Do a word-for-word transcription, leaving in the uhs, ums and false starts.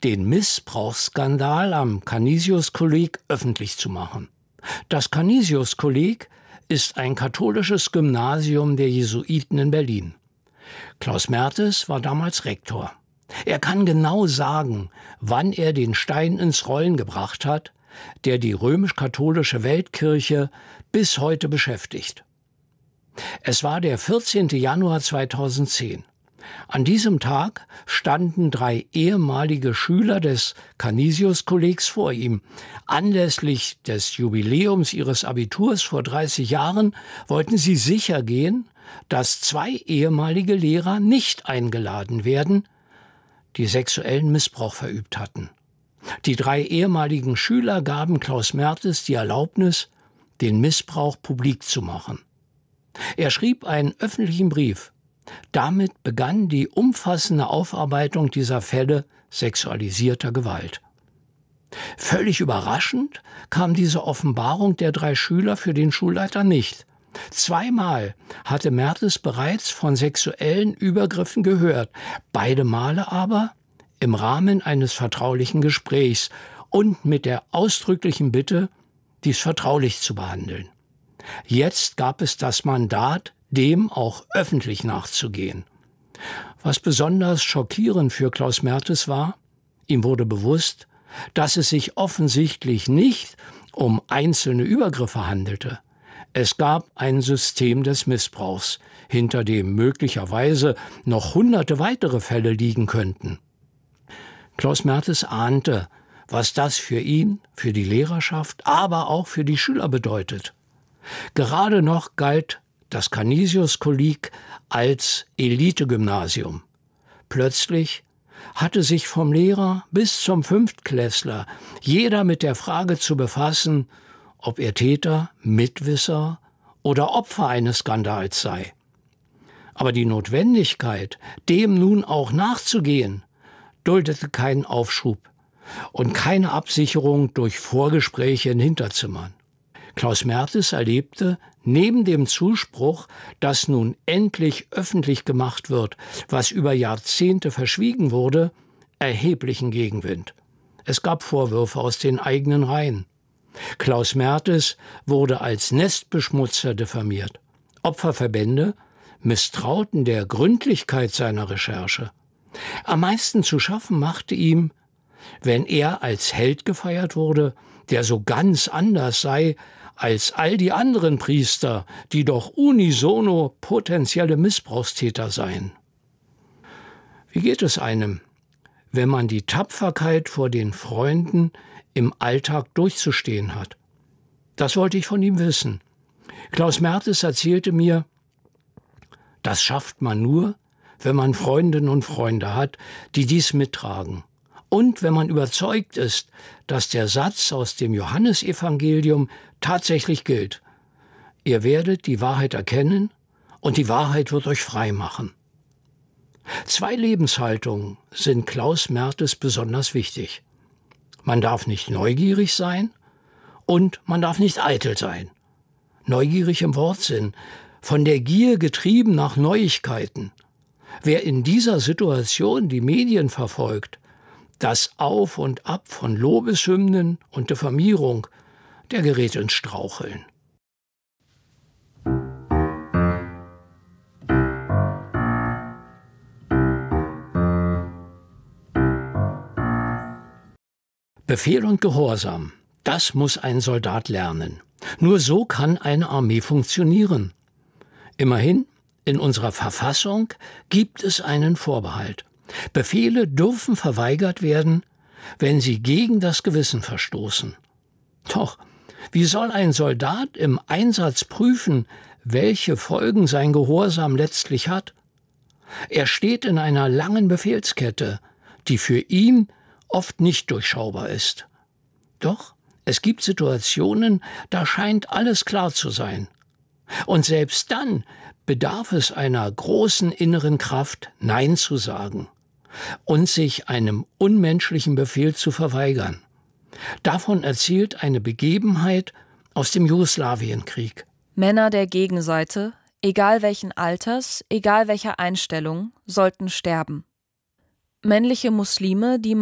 den Missbrauchsskandal am Canisius-Kolleg öffentlich zu machen. Das Canisius-Kolleg ist ein katholisches Gymnasium der Jesuiten in Berlin. Klaus Mertes war damals Rektor. Er kann genau sagen, wann er den Stein ins Rollen gebracht hat, der die römisch-katholische Weltkirche bis heute beschäftigt. Es war der vierzehnte Januar zweitausendzehn. An diesem Tag standen drei ehemalige Schüler des Canisius-Kollegs vor ihm. Anlässlich des Jubiläums ihres Abiturs vor dreißig Jahren wollten sie sicher gehen, dass zwei ehemalige Lehrer nicht eingeladen werden, die sexuellen Missbrauch verübt hatten. Die drei ehemaligen Schüler gaben Klaus Mertes die Erlaubnis, den Missbrauch publik zu machen. Er schrieb einen öffentlichen Brief. Damit begann die umfassende Aufarbeitung dieser Fälle sexualisierter Gewalt. Völlig überraschend kam diese Offenbarung der drei Schüler für den Schulleiter nicht. Zweimal hatte Mertes bereits von sexuellen Übergriffen gehört, beide Male aber im Rahmen eines vertraulichen Gesprächs und mit der ausdrücklichen Bitte, dies vertraulich zu behandeln. Jetzt gab es das Mandat, dem auch öffentlich nachzugehen. Was besonders schockierend für Klaus Mertes war, ihm wurde bewusst, dass es sich offensichtlich nicht um einzelne Übergriffe handelte. Es gab ein System des Missbrauchs, hinter dem möglicherweise noch hunderte weitere Fälle liegen könnten. Klaus Mertes ahnte, was das für ihn, für die Lehrerschaft, aber auch für die Schüler bedeutet. Gerade noch galt das Canisius-Kolleg als Elite-Gymnasium. Plötzlich hatte sich vom Lehrer bis zum Fünftklässler jeder mit der Frage zu befassen, ob er Täter, Mitwisser oder Opfer eines Skandals sei. Aber die Notwendigkeit, dem nun auch nachzugehen, duldete keinen Aufschub und keine Absicherung durch Vorgespräche in Hinterzimmern. Klaus Mertes erlebte neben dem Zuspruch, dass nun endlich öffentlich gemacht wird, was über Jahrzehnte verschwiegen wurde, erheblichen Gegenwind. Es gab Vorwürfe aus den eigenen Reihen. Klaus Mertes wurde als Nestbeschmutzer diffamiert. Opferverbände misstrauten der Gründlichkeit seiner Recherche. Am meisten zu schaffen machte ihm, wenn er als Held gefeiert wurde, der so ganz anders sei als all die anderen Priester, die doch unisono potenzielle Missbrauchstäter seien. Wie geht es einem, wenn man die Tapferkeit vor den Freunden im Alltag durchzustehen hat? Das wollte ich von ihm wissen. Klaus Mertes erzählte mir, das schafft man nur, wenn man Freundinnen und Freunde hat, die dies mittragen. Und wenn man überzeugt ist, dass der Satz aus dem Johannesevangelium tatsächlich gilt. Ihr werdet die Wahrheit erkennen und die Wahrheit wird euch frei machen. Zwei Lebenshaltungen sind Klaus Mertes besonders wichtig. Man darf nicht neugierig sein und man darf nicht eitel sein. Neugierig im Wortsinn, von der Gier getrieben nach Neuigkeiten. Wer in dieser Situation die Medien verfolgt, das Auf und Ab von Lobeshymnen und Diffamierung, der gerät ins Straucheln. Befehl und Gehorsam, das muss ein Soldat lernen. Nur so kann eine Armee funktionieren. Immerhin, in unserer Verfassung gibt es einen Vorbehalt. Befehle dürfen verweigert werden, wenn sie gegen das Gewissen verstoßen. Doch, wie soll ein Soldat im Einsatz prüfen, welche Folgen sein Gehorsam letztlich hat? Er steht in einer langen Befehlskette, die für ihn oft nicht durchschaubar ist. Doch es gibt Situationen, da scheint alles klar zu sein. Und selbst dann bedarf es einer großen inneren Kraft, Nein zu sagen und sich einem unmenschlichen Befehl zu verweigern. Davon erzählt eine Begebenheit aus dem Jugoslawienkrieg. Männer der Gegenseite, egal welchen Alters, egal welcher Einstellung, sollten sterben. Männliche Muslime, die